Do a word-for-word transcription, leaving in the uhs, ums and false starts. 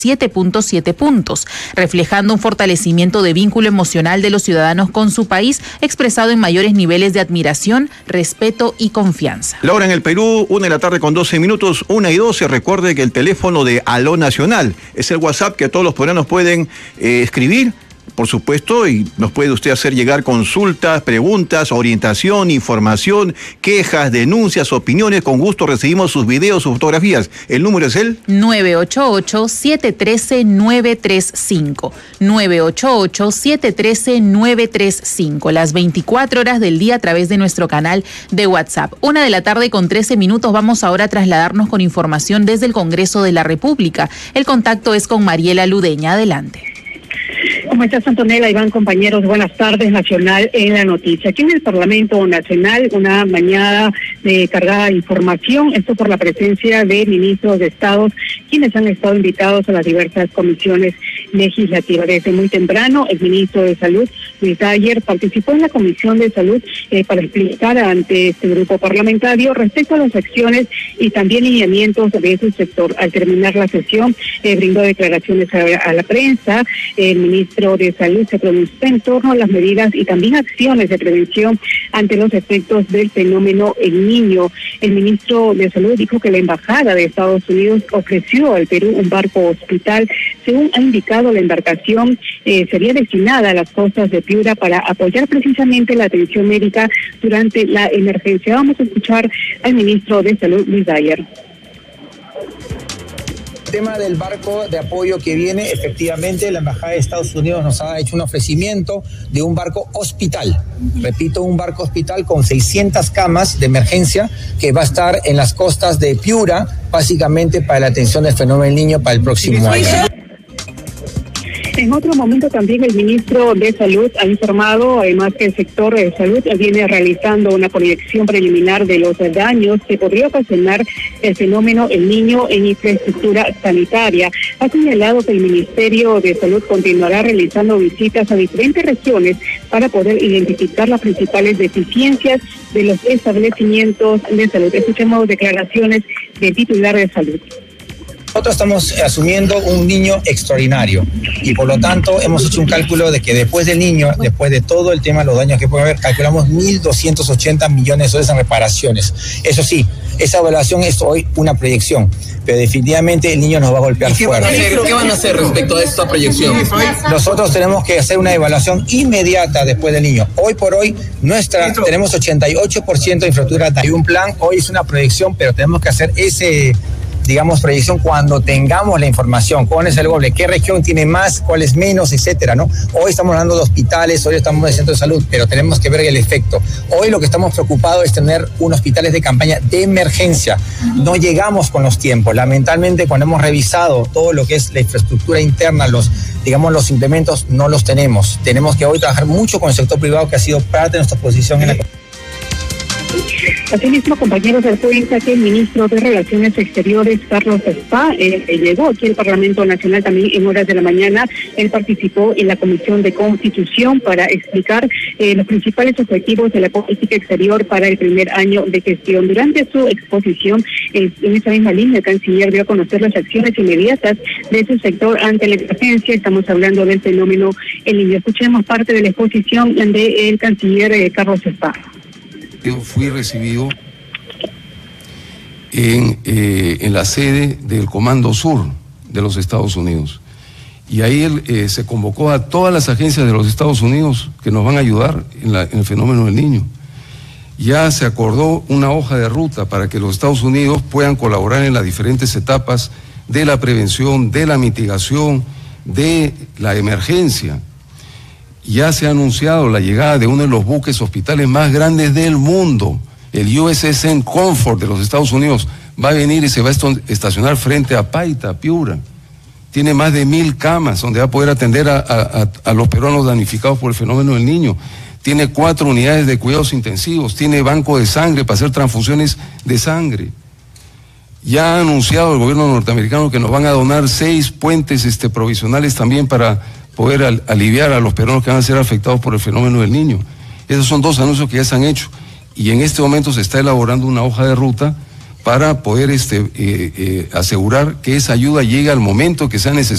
siete punto siete puntos, reflejando un fortalecimiento de vínculo emocional de los ciudadanos con su país, expresado en mayores niveles de admiración, respeto y confianza. La hora en el Perú, una de la tarde con doce minutos, una y doce. Recuerde que el teléfono de Aló Nacional es el WhatsApp que todos los peruanos pueden eh, escribir, por supuesto, y nos puede usted hacer llegar consultas, preguntas, orientación, información, quejas, denuncias, opiniones. Con gusto recibimos sus videos, sus fotografías. El número es el nueve ocho ocho, siete uno tres, nueve tres cinco. nueve ocho ocho, siete uno tres, nueve tres cinco. Las veinticuatro horas del día a través de nuestro canal de WhatsApp. Una de la tarde con trece minutos. Vamos ahora a trasladarnos con información desde el Congreso de la República. El contacto es con Mariela Ludeña. Adelante. ¿Cómo estás, Antonella? Iván, compañeros, buenas tardes. Nacional en la noticia. Aquí en el Parlamento Nacional, una mañana de cargada de información, esto por la presencia de ministros de Estado, quienes han estado invitados a las diversas comisiones legislativas. Desde muy temprano, el ministro de Salud, Luis Dyer, participó en la Comisión de Salud eh, para explicar ante este grupo parlamentario respecto a las acciones y también lineamientos de su sector. Al terminar la sesión, eh, brindó declaraciones a, a la prensa. El ministro de Salud se pronunció en torno a las medidas y también acciones de prevención ante los efectos del fenómeno El Niño. El ministro de Salud dijo que la Embajada de Estados Unidos ofreció al Perú un barco hospital. Según ha indicado, la embarcación eh, sería destinada a las costas de Piura para apoyar precisamente la atención médica durante la emergencia. Vamos a escuchar al ministro de Salud, Luis Dyer. El tema del barco de apoyo que viene, efectivamente, la Embajada de Estados Unidos nos ha hecho un ofrecimiento de un barco hospital. Repito, un barco hospital con seiscientas camas de emergencia que va a estar en las costas de Piura, básicamente para la atención del fenómeno del Niño para el próximo año. En otro momento también el ministro de Salud ha informado, además, que el sector de salud viene realizando una proyección preliminar de los daños que podría ocasionar el fenómeno El Niño en infraestructura sanitaria. Ha señalado que el Ministerio de Salud continuará realizando visitas a diferentes regiones para poder identificar las principales deficiencias de los establecimientos de salud. Escuchemos declaraciones del titular de salud. Nosotros estamos asumiendo un niño extraordinario y por lo tanto hemos hecho un cálculo de que después del niño, después de todo el tema de los daños que puede haber, calculamos mil doscientos ochenta millones de dólares en reparaciones. Eso sí, esa evaluación es hoy una proyección, pero definitivamente el niño nos va a golpear ¿Qué fuerte. Van a hacer, ¿Qué van a hacer respecto a esta proyección? Nosotros tenemos que hacer una evaluación inmediata después del niño. Hoy por hoy nuestra tenemos ochenta y ocho por ciento de infraestructura. Hay un plan, hoy es una proyección, pero tenemos que hacer ese... digamos, proyección cuando tengamos la información, cuál es el doble, qué región tiene más, cuál es menos, etcétera, ¿no? Hoy estamos hablando de hospitales, hoy estamos de centros de salud, pero tenemos que ver el efecto. Hoy lo que estamos preocupados es tener unos hospitales de campaña de emergencia. No llegamos con los tiempos. Lamentablemente, cuando hemos revisado todo lo que es la infraestructura interna, los, digamos, los implementos, no los tenemos. Tenemos que hoy trabajar mucho con el sector privado, que ha sido parte de nuestra posición en la... Asimismo, compañeros, se cuenta que el ministro de Relaciones Exteriores, Carlos Spa, eh, llegó aquí al Parlamento Nacional también en horas de la mañana. Él participó en la Comisión de Constitución para explicar eh, los principales objetivos de la política exterior para el primer año de gestión. Durante su exposición, eh, en esa misma línea, el canciller dio a conocer las acciones inmediatas de su sector ante la emergencia. Estamos hablando del fenómeno El Niño. Escuchemos parte de la exposición del canciller eh, Carlos Spa. Yo fui recibido en, eh, en la sede del Comando Sur de los Estados Unidos. Y ahí él, eh, se convocó a todas las agencias de los Estados Unidos que nos van a ayudar en, la, en el fenómeno del niño. Ya se acordó una hoja de ruta para que los Estados Unidos puedan colaborar en las diferentes etapas de la prevención, de la mitigación, de la emergencia. Ya se ha anunciado la llegada de uno de los buques hospitales más grandes del mundo, el U S S N Comfort de los Estados Unidos. Va a venir y se va a estacionar frente a Paita, Piura. Tiene más de mil camas donde va a poder atender a, a, a los peruanos damnificados por el fenómeno del niño. Tiene cuatro unidades de cuidados intensivos, tiene banco de sangre para hacer transfusiones de sangre. Ya ha anunciado el gobierno norteamericano que nos van a donar seis puentes este, provisionales también para poder al, aliviar a los peruanos que van a ser afectados por el fenómeno del niño. Esos son dos anuncios que ya se han hecho y en este momento se está elaborando una hoja de ruta para poder este, eh, eh, asegurar que esa ayuda llegue al momento que sea necesario.